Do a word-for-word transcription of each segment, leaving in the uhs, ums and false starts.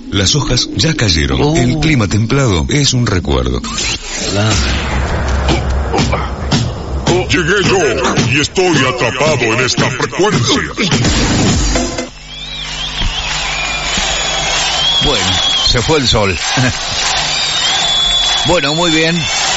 Las hojas ya cayeron. Uh. El clima templado es un recuerdo. Ah. Llegué yo y estoy atrapado en esta frecuencia. Bueno, se fue el sol. Bueno, muy bien.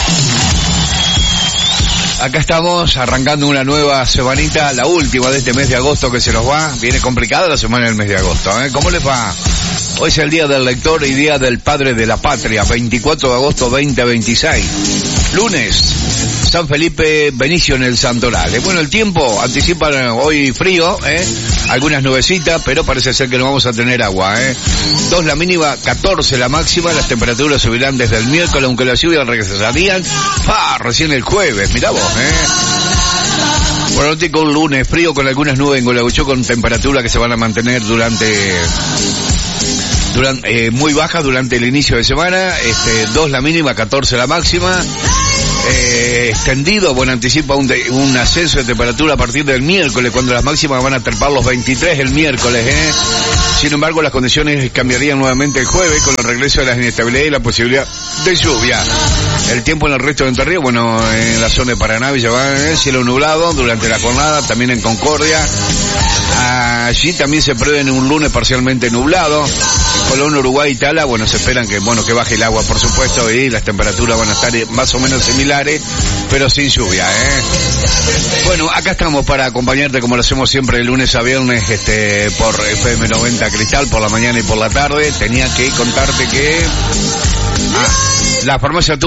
Acá estamos arrancando una nueva semanita, la última de este mes de agosto que se nos va. Viene complicada la semana del mes de agosto, ¿eh? ¿Cómo les va? Hoy es el Día del Lector y Día del Padre de la Patria, veinticuatro de agosto veinte veintiséis. Lunes, San Felipe Benicio en el Santoral. Bueno, el tiempo anticipa hoy frío, ¿eh? Algunas nubecitas, pero parece ser que no vamos a tener agua, ¿eh? dos la mínima, catorce la máxima. Las temperaturas subirán desde el miércoles, aunque las lluvias regresarían ¡pa! Recién el jueves. Mirá vos, ¿eh? Pronóstico un lunes frío con algunas nubes en Golaguchó, con temperaturas que se van a mantener durante... Durante, eh, muy bajas durante el inicio de semana. Este, dos la mínima, catorce la máxima. Eh, extendido, bueno, anticipa un, de, un ascenso de temperatura a partir del miércoles, cuando las máximas van a trepar los veintitrés el miércoles, ¿eh? Sin embargo, las condiciones cambiarían nuevamente el jueves con el regreso de las inestabilidades y la posibilidad de lluvia. El tiempo en el resto de Entre Ríos, bueno, en la zona de Paraná, Villa, cielo nublado durante la jornada, también en Concordia. Allí también se prevé un lunes parcialmente nublado. En Colón, Uruguay y Tala, bueno, se esperan que, bueno, que baje el agua, por supuesto, y las temperaturas van a estar más o menos similares, pero sin lluvia, ¿eh? Bueno, acá estamos para acompañarte como lo hacemos siempre de lunes a viernes, este, por F M noventa Cristal, por la mañana y por la tarde. Tenía que contarte que... Ah, la farmacia